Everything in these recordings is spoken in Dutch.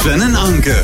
Sven en Anke.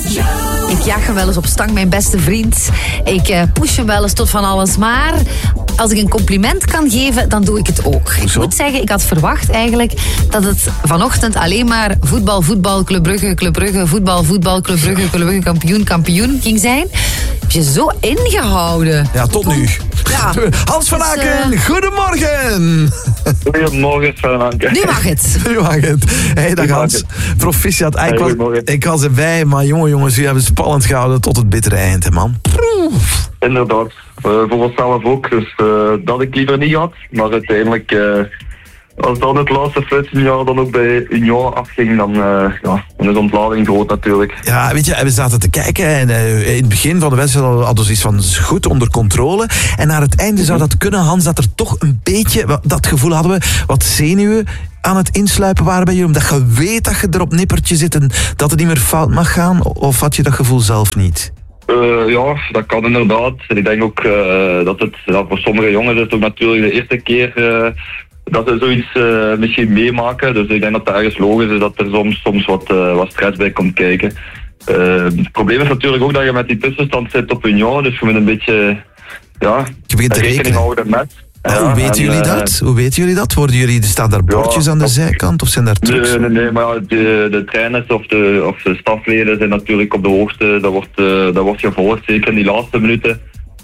Ik jag hem wel eens op stang, mijn beste vriend. Ik push hem wel eens tot van alles. Maar als ik een compliment kan geven, dan doe ik het ook. Ik moet zeggen, ik had verwacht eigenlijk dat het vanochtend alleen maar voetbal, Club Brugge, voetbal, Club Brugge, kampioen ging zijn. Heb je zo ingehouden. Ja, tot nu. Ja. Hans van Aken, goedemorgen. Goedemorgen, Sven en Anke. Nu mag het. Nu mag het. Hey, dag Hans. Proficiat. Ik was erbij, maar jongens, jullie hebben spannend gehouden tot het bittere eind, hè, man. Inderdaad. Voor onszelf ook. Dus dat had ik liever niet gehad. Maar uiteindelijk, als dan het laatste flitsignaal dan ook bij Union afging, dan is de ontlading groot natuurlijk. Ja, weet je, we zaten te kijken en in het begin van de wedstrijd hadden we iets van goed onder controle. En naar het einde zou dat kunnen, Hans, dat er toch een beetje, dat gevoel hadden we, wat zenuwen aan het insluipen waren bij jullie. Omdat je weet dat je er op nippertje zit en dat het niet meer fout mag gaan. Of had je dat gevoel zelf niet? Ja, dat kan inderdaad. En ik denk ook dat het voor sommige jongens is het ook natuurlijk de eerste keer dat ze zoiets misschien meemaken. Dus ik denk dat het ergens logisch is dat er soms wat stress bij komt kijken. Het probleem is natuurlijk ook dat je met die tussenstand zit op Union. Dus je moet een beetje je begint te rekening houden met. Hoe weten jullie dat? Hoe weten jullie dat? Staan daar bordjes aan de zijkant of zijn daar trucks? Nee, maar de trainers of de stafleden zijn natuurlijk op de hoogte. Dat wordt gevolgd, zeker in die laatste minuten.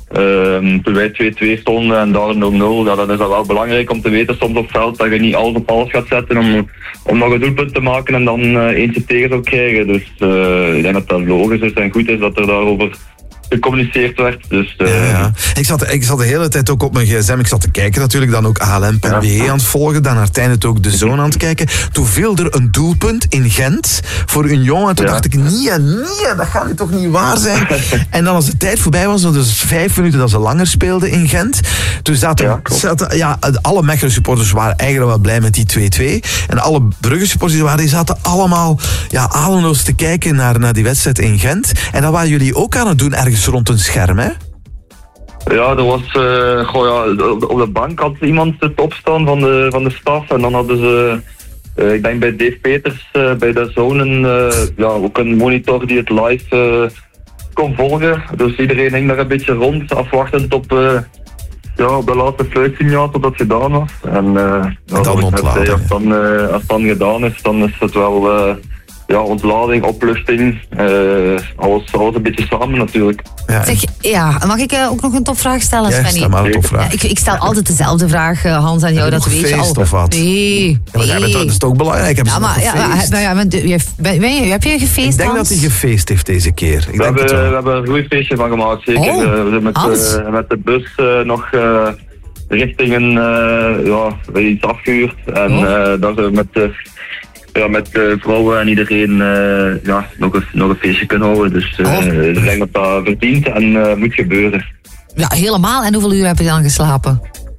Toen wij 2-2 stonden en daar 0-0, dan is dat wel belangrijk om te weten soms op veld dat je niet alles op alles gaat zetten om nog een doelpunt te maken en dan eentje tegen zou krijgen. Dus ik denk dat dat logisch is en goed is dat er daarover gecommuniceerd werd. Dus, ja. Ik zat de hele tijd ook op mijn gsm. Ik zat te kijken natuurlijk, dan ook ALM.be aan het volgen. Dan uiteindelijk ook de zone aan het kijken. Toen viel er een doelpunt in Gent voor Union. En toen dacht ik, nee, dat gaat nu toch niet waar zijn. En dan als de tijd voorbij was, dus 5 minuten dat ze langer speelden in Gent. Toen zaten alle Mechelen supporters waren eigenlijk wel blij met die 2-2. En alle Brugge supporters die zaten allemaal ademloos te kijken naar die wedstrijd in Gent. En dat waren jullie ook aan het doen ergens rond een scherm, hè? Ja, er was op de bank had iemand het opstaan van de staf en dan hadden ze ik denk bij Dave Peters bij de zone ook een monitor die het live kon volgen. Dus iedereen hing daar een beetje rond, afwachtend op de laatste fluitsignaal tot dat gedaan was. En dan ontladen. Als het dan gedaan is, dan is het wel ontlading, opluchting, alles een beetje samen natuurlijk. Mag ik ook nog een topvraag stellen, Svenny? Stel maar een topvraag. Ik stel altijd dezelfde vraag, Hans, aan jou, dat weet je al. Of wat? Nee. Dat is toch ook belangrijk? Heb je gefeest, Ik denk Hans? dat hij gefeest heeft deze keer. We hebben een goed feestje van gemaakt, zeker. We zijn met de bus nog richting iets afgehuurd. En daar zijn we met vrouwen en iedereen nog een feestje kunnen houden. Dus ik denk dat dat verdient en moet gebeuren. Ja, helemaal. En hoeveel uur heb je dan geslapen?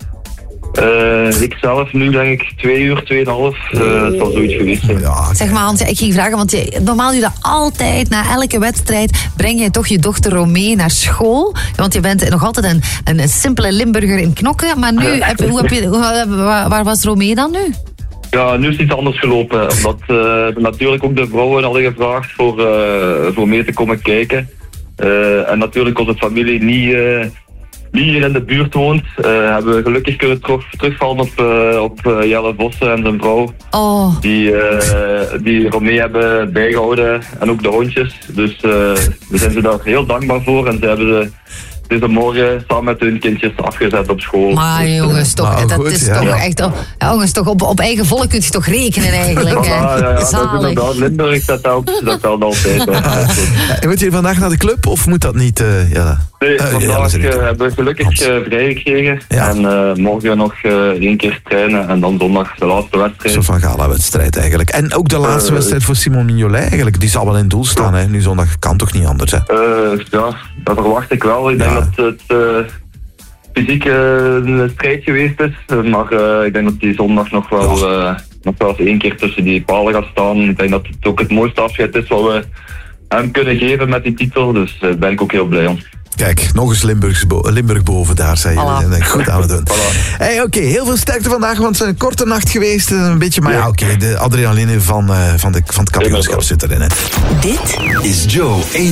Ik zelf nu denk ik 2 uur, 2,5. Het zal zoiets geweest zijn. Zeg maar Hans, ik ging vragen, want normaal doe je dat altijd, na elke wedstrijd, breng je toch je dochter Romee naar school. Want je bent nog altijd een simpele Limburger in Knokke. Maar nu, waar was Romee dan nu? Ja, nu is het iets anders gelopen. Omdat natuurlijk ook de vrouwen hadden gevraagd voor mee te komen kijken. En natuurlijk als de familie niet hier in de buurt woont, hebben we gelukkig kunnen terugvallen op Jelle Vossen en zijn vrouw. Oh. Die Romee hebben bijgehouden en ook de hondjes. Dus we zijn ze daar heel dankbaar voor en ze hebben ze deze morgen samen met hun kindjes afgezet op school. Maar jongens, toch, dat is toch echt... jongens, toch op eigen volk kun je toch rekenen eigenlijk. Ja, dat is inderdaad. Limburg, dat telt altijd. En moet je vandaag naar de club of moet dat niet? Nee, vandaag hebben we gelukkig vrijgekregen. Ja. En morgen nog 1 keer trainen en dan zondag de laatste wedstrijd. Zo van gala-wedstrijd eigenlijk. En ook de laatste wedstrijd voor Simon Mignolet eigenlijk. Die zal wel in het doel staan, hè? Nu zondag kan toch niet anders, hè? Dat verwacht ik wel. Ik denk dat het fysiek een strijd geweest is. Maar ik denk dat die zondag nog wel eens 1 keer tussen die palen gaat staan. Ik denk dat het ook het mooiste afscheid is wat we hem kunnen geven met die titel. Dus daar ben ik ook heel blij om. Kijk, nog eens Limburg boven daar, zei je. Voilà. We zijn goed aan het doen. Voilà. Hey, oké, heel veel sterkte vandaag, want het is een korte nacht geweest. Een beetje, maar ja, oké, de adrenaline van het kampioenschap zit erin. Hè. Dit is Joe 1.